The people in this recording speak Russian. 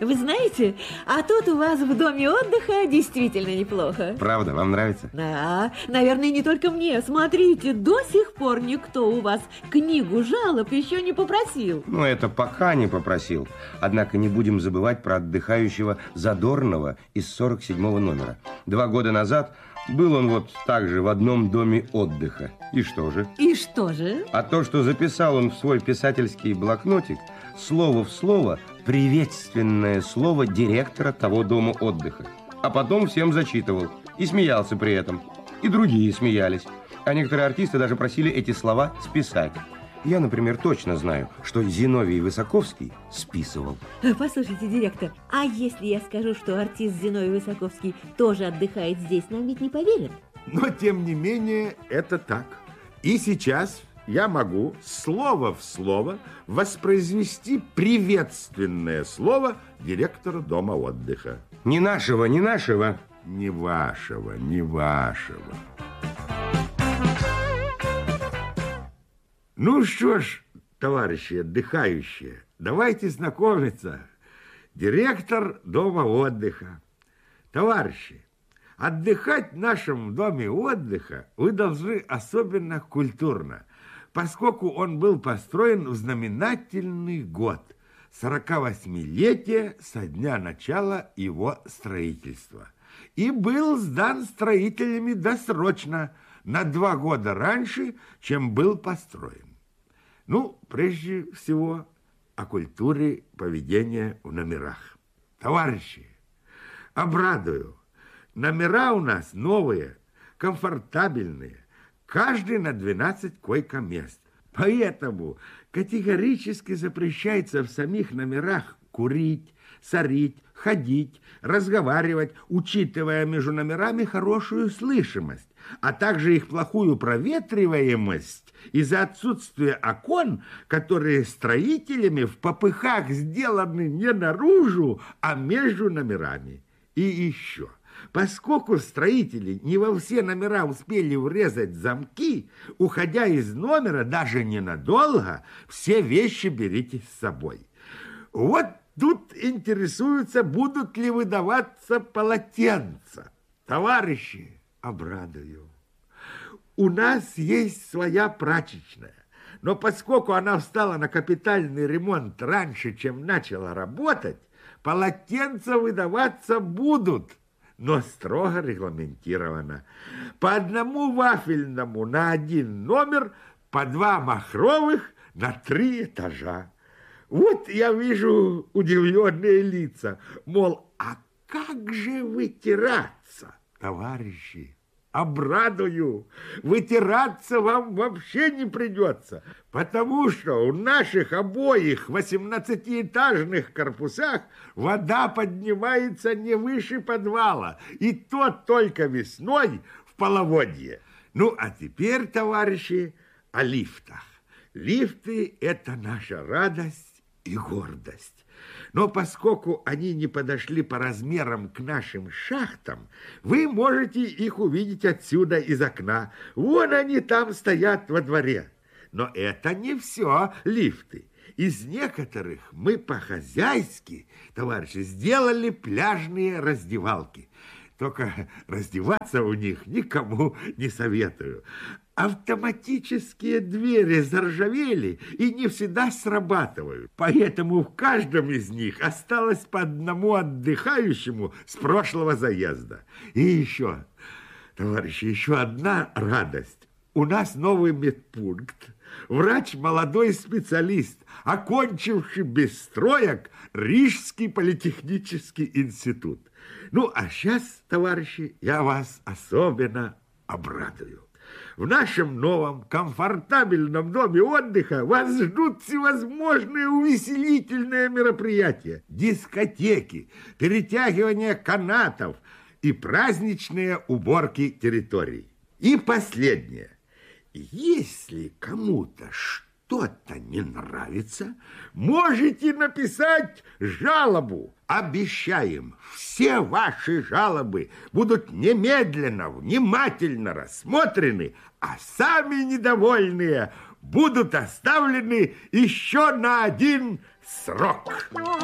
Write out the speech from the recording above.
Вы знаете, а тут у вас в доме отдыха действительно неплохо. Правда, вам нравится? Да, наверное, не только мне. Смотрите, до сих пор никто у вас книгу жалоб еще не попросил. Ну, это пока не попросил. Однако не будем забывать про отдыхающего Задорнова из 47-го номера. 2 года назад был он вот так же в одном доме отдыха. И что же? И что же? А то, что записал он в свой писательский блокнотик слово в слово приветственное слово директора того дома отдыха. А потом всем зачитывал. И смеялся при этом. И другие смеялись. А некоторые артисты даже просили эти слова списать. Я, например, точно знаю, что Зиновий Высоковский списывал. Послушайте, директор, а если я скажу, что артист Зиновий Высоковский тоже отдыхает здесь, нам ведь не поверят? Но, тем не менее, это так. И сейчас я могу слово в слово воспроизвести приветственное слово директора дома отдыха. Не нашего, не нашего. Не вашего, не вашего. Ну что ж, товарищи отдыхающие, давайте знакомиться. Директор дома отдыха. Товарищи, отдыхать в нашем доме отдыха вы должны особенно культурно, поскольку он был построен в знаменательный год, 48-летие со дня начала его строительства. И был сдан строителями досрочно, на 2 года раньше, чем был построен. Ну, прежде всего, о культуре поведения в номерах. Товарищи, обрадую, номера у нас новые, комфортабельные, каждый на 12 койко-мест. Поэтому категорически запрещается в самих номерах курить, сорить, ходить, разговаривать, учитывая между номерами хорошую слышимость, а также их плохую проветриваемость из-за отсутствия окон, которые строителями в попыхах сделаны не наружу, а между номерами. И еще, поскольку строители не во все номера успели врезать замки, уходя из номера даже ненадолго, все вещи берите с собой. Вот тут интересуются, будут ли выдаваться полотенца. Товарищи, обрадую. У нас есть своя прачечная, но поскольку она встала на капитальный ремонт раньше, чем начала работать, полотенца выдаваться будут, но строго регламентировано. По 1 вафельному на 1 номер, по 2 махровых на 3 этажа. Вот я вижу удивленные лица, мол, а как же вытираться, товарищи? Обрадую, вытираться вам вообще не придется, потому что у наших обоих 18-этажных корпусах вода поднимается не выше подвала, и то только весной в половодье. Ну, а теперь, товарищи, о лифтах. Лифты – это наша радость и гордость. Но поскольку они не подошли по размерам к нашим шахтам, вы можете их увидеть отсюда из окна. Вон они там стоят во дворе. Но это не все лифты. Из некоторых мы по-хозяйски, товарищи, сделали пляжные раздевалки. Только раздеваться у них никому не советую. Автоматические двери заржавели и не всегда срабатывают. Поэтому в каждом из них осталось по 1 отдыхающему с прошлого заезда. И еще, товарищи, еще одна радость. У нас новый медпункт. Врач молодой специалист, окончивший без троек Рижский политехнический институт. Ну, а сейчас, товарищи, я вас особенно обрадую. В нашем новом комфортабельном доме отдыха вас ждут всевозможные увеселительные мероприятия, дискотеки, перетягивание канатов и праздничные уборки территорий. И последнее. Если кому-то что-то не нравится, можете написать жалобу. Обещаем, все ваши жалобы будут немедленно, внимательно рассмотрены, а сами недовольные будут оставлены еще на 1 срок.